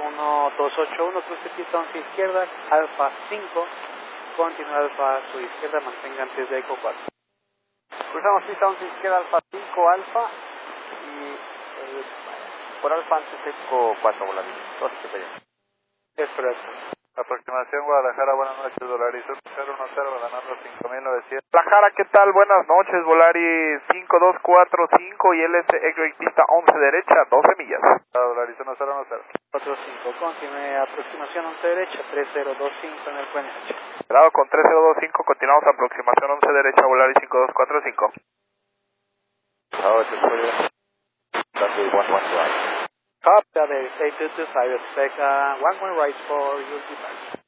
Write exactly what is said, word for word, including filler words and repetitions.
uno dos ocho uno, cruce pista once izquierda, Alfa cinco, continúa Alfa a su izquierda, mantenga antes de Eco cuatro. Cruzamos pista once izquierda, Alfa cinco, Alfa, y eh, por Alfa antes Eco cuatro, Volaris, dos superior. Es correcto. Aproximación Guadalajara, buenas noches, Volaris cero uno cero, ganando cinco mil novecientos. Guadalajara, ¿qué tal? Buenas noches, Volaris cinco dos cuatro cinco y L S Eco pista once derecha, doce millas. Volaris uno cero uno cero. cuatro cinco, continúe aproximación once derecha, tres cero dos cinco en el Q N H. Grado con tres cero dos cinco, continuamos aproximación once derecha, Volaris cinco dos cuatro cinco. Oh, just for you. Runway one one right. Copy, eight two two five, expect uh, one one right for your departure.